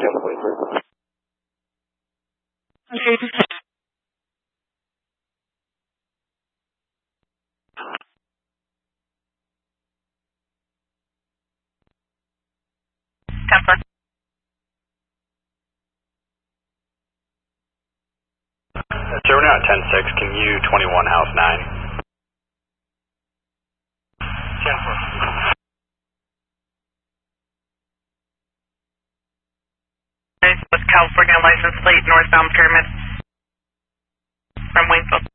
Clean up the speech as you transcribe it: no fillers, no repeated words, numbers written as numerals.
Sure, we're now at 10-6. Can you 21 house 9? 10-4. With California license plate northbound Pyramid from Waynesville.